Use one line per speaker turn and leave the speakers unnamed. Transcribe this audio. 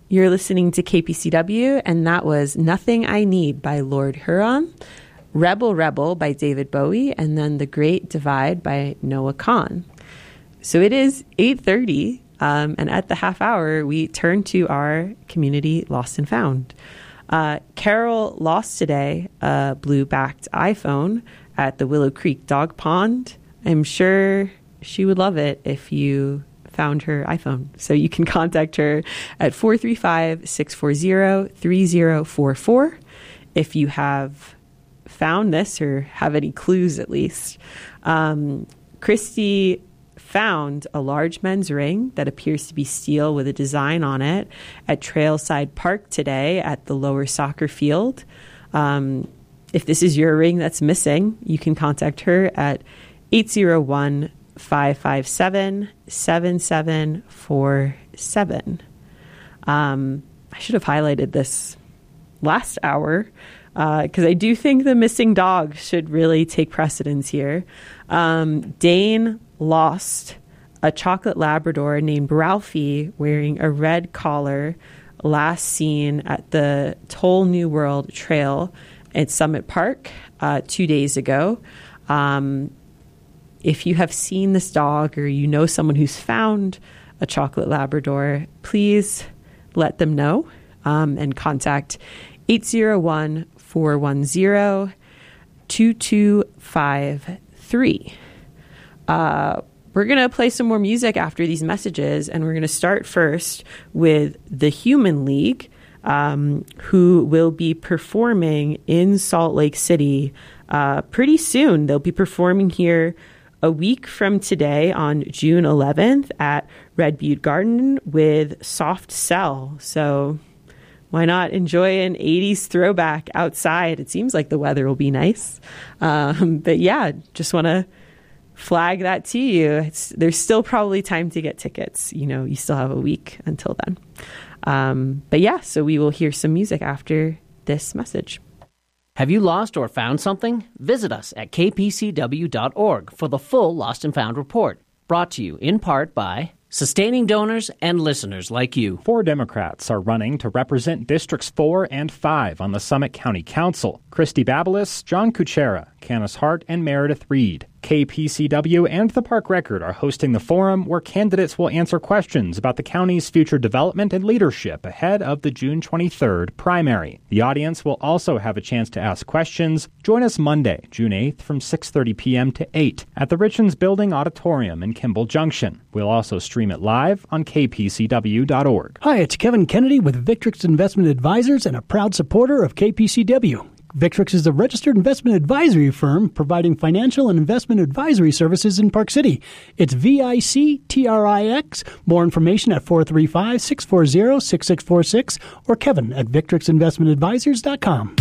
You're listening to KPCW, and that was Nothing I Need by Lord Huron, Rebel Rebel by David Bowie, and then The Great Divide by Noah Kahan. So it is 8:30, and at the half hour, we turn to our community Lost and Found. Carol lost today a blue-backed iPhone at the Willow Creek Dog Pond. I'm sure she would love it if you found her iPhone. So you can contact her at 435-640-3044 if you have found this or have any clues at least. Christy found a large men's ring that appears to be steel with a design on it at Trailside Park today at the lower soccer field. If this is your ring that's missing, you can contact her at 801-557-7747. I should have highlighted this last hour because I do think the missing dog should really take precedence here. Dane lost a chocolate Labrador named Ralphie wearing a red collar last seen at the Toll New World Trail at Summit Park 2 days ago. If you have seen this dog or you know someone who's found a chocolate Labrador, please let them know and contact 801-410-2253. We're going to play some more music after these messages, and we're going to start first with the Human League, who will be performing in Salt Lake City pretty soon. They'll be performing here a week from today on June 11th at Red Butte Garden with Soft Cell. So why not enjoy an 80s throwback outside? It seems like the weather will be nice. But yeah, just want to flag that to you. There's still probably time to get tickets. You know, you still have a week until then. But yeah, so we will hear some music after this message.
Have you lost or found something? Visit us at kpcw.org for the full Lost and Found report. Brought to you in part by sustaining donors and listeners like you.
4 Democrats are running to represent Districts 4 and 5 on the Summit County Council. Christy Babelis, John Kuchera, Canis Hart, and Meredith Reed. KPCW and the Park Record are hosting the forum where candidates will answer questions about the county's future development and leadership ahead of the June 23rd primary. The audience will also have a chance to ask questions. Join us Monday, June 8th from 6:30 p.m. to 8 at the Richens Building Auditorium in Kimball Junction. We'll also stream it live on kpcw.org.
Hi, it's Kevin Kennedy with Victrix Investment Advisors and a proud supporter of KPCW. Victrix is a registered investment advisory firm providing financial and investment advisory services in Park City. It's VICTRIX. More information at 435-640-6646 or Kevin at VictrixInvestmentAdvisors.com.